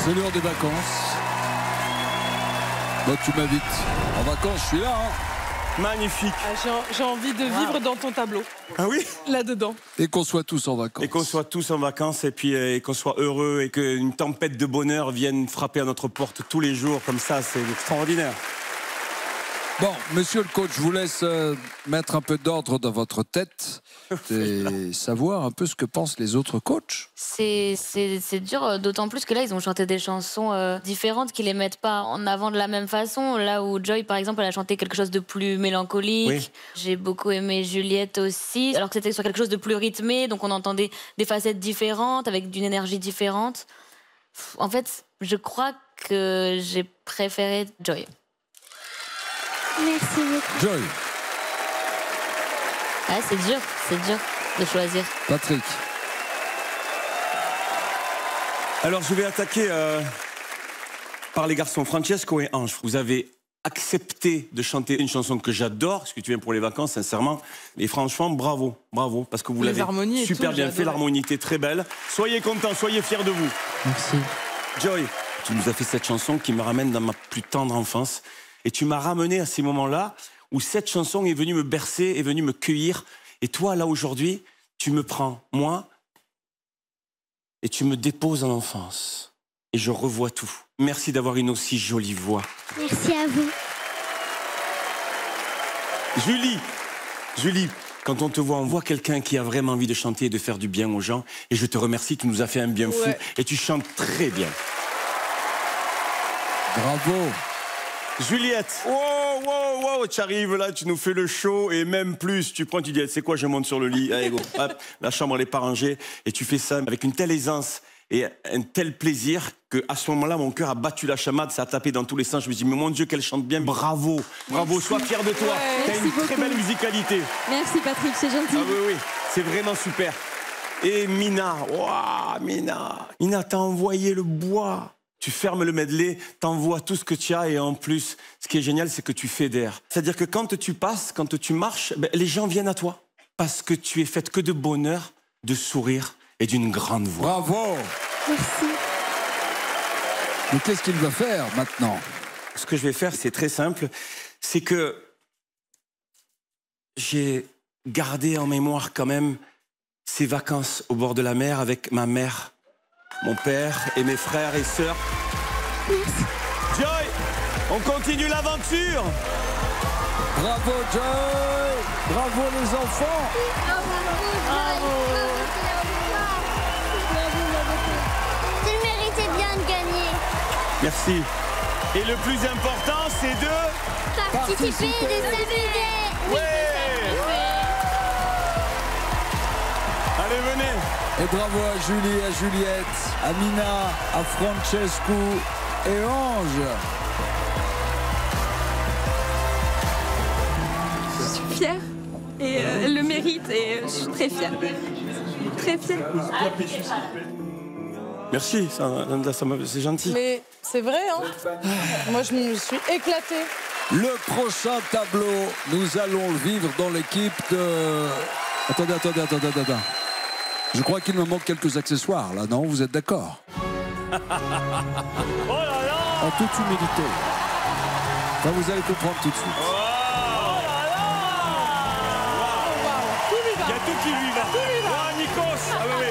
C'est l'heure des vacances. Moi, tu m'invites en vacances, je suis là. Magnifique. J'ai envie de vivre dans ton tableau. Ah oui? Là-dedans. Et qu'on soit tous en vacances. Et qu'on soit tous en vacances et puis qu'on soit heureux et qu'une tempête de bonheur vienne frapper à notre porte tous les jours comme ça, c'est extraordinaire. Bon, monsieur le coach, je vous laisse mettre un peu d'ordre dans votre tête et savoir un peu ce que pensent les autres coachs. C'est dur, d'autant plus que là, ils ont chanté des chansons différentes qui les mettent pas en avant de la même façon. Là où Joy, par exemple, elle a chanté quelque chose de plus mélancolique. Oui. J'ai beaucoup aimé Juliette aussi, alors que c'était sur quelque chose de plus rythmé, donc on entendait des facettes différentes, avec d'une énergie différente. En fait, je crois que j'ai préféré Joy. Merci beaucoup. Joy, Ah, c'est dur de choisir. Patrick. Alors je vais attaquer par les garçons. Francesco et Ange, vous avez accepté de chanter une chanson que j'adore, parce que tu viens pour les vacances, sincèrement. Et franchement, bravo, bravo, parce que vous l'avez super bien fait, l'harmonie était très belle. Soyez contents, soyez fiers de vous. Merci. Joy, tu nous as fait cette chanson qui me ramène dans ma plus tendre enfance. Et tu m'as ramené à ces moments-là où cette chanson est venue me bercer, est venue me cueillir. Et toi, là, aujourd'hui, tu me prends, moi, et tu me déposes en enfance. Et je revois tout. Merci d'avoir une aussi jolie voix. Merci à vous. Julie, quand on te voit, on voit quelqu'un qui a vraiment envie de chanter et de faire du bien aux gens. Et je te remercie, tu nous as fait un bien fou. Et tu chantes très bien. Bravo. Juliette, wow, tu arrives là, tu nous fais le show et même plus, tu prends, tu dis, c'est quoi, je monte sur le lit, allez go, hop, la chambre elle est pas rangée et tu fais ça avec une telle aisance et un tel plaisir qu'à ce moment-là, mon cœur a battu la chamade, ça a tapé dans tous les sens, je me dis, mais mon Dieu, qu'elle chante bien, bravo, sois fier de toi, t'as une très belle musicalité. Merci Patrick, c'est gentil. Ah oui, c'est vraiment super. Et Mina, Mina, t'as envoyé le bois. Tu fermes le medley, t'envoies tout ce que tu as et en plus, ce qui est génial, c'est que tu fédères. C'est-à-dire que quand tu passes, quand tu marches, les gens viennent à toi. Parce que tu es faite que de bonheur, de sourire et d'une grande voix. Bravo. Merci. Mais qu'est-ce qu'il va faire maintenant? Ce que je vais faire, c'est très simple. C'est que j'ai gardé en mémoire quand même ces vacances au bord de la mer avec ma mère, mon père et mes frères et sœurs. Merci. Joy, on continue l'aventure. Bravo Joy. Bravo les enfants. Tu méritais bien de gagner. Merci. Et le plus important, c'est de... Participer et de s'amuser. Ouais. Allez, venez. Et bravo à Julie, à Juliette, à Mina, à Francesco et Ange. Je suis fière et elle le mérite et je suis très fière. Très fière. Merci, c'est gentil. Mais c'est vrai, hein. Moi, je me suis éclatée. Le prochain tableau, nous allons le vivre dans l'équipe de... Attendez. Je crois qu'il me manque quelques accessoires, là, non? Vous êtes d'accord? Oh là là! En toute humilité. Enfin, vous allez comprendre tout de suite. Oh là là! Il y a tout qui lui va.